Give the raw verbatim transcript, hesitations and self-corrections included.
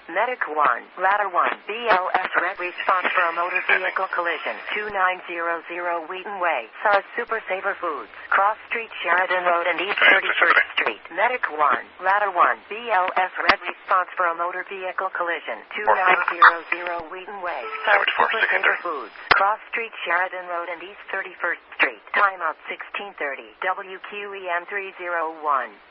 Medic one, Ladder one, B L S Red response for a motor vehicle collision. two nine zero zero Wheaton Way, S A R S Super Saver Foods, Cross Street, Sheridan Road, and East thirty-first Street. Medic one, Ladder one, B L S Red response for a motor vehicle collision. two nine zero zero Wheaton Way, S A R S Super Saver Foods, Cross Street, Sheridan Road, and East thirty-first Street. Timeout sixteen thirty, W Q E M three oh one.